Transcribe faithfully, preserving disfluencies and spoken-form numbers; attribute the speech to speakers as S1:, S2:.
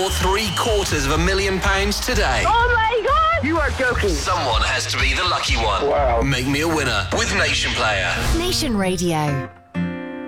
S1: your three quarters of a million pounds today.
S2: Oh my God! You are joking.
S1: Someone has to be the lucky one.
S2: Wow.
S1: Make me a winner with Nation Player.
S3: Nation Radio.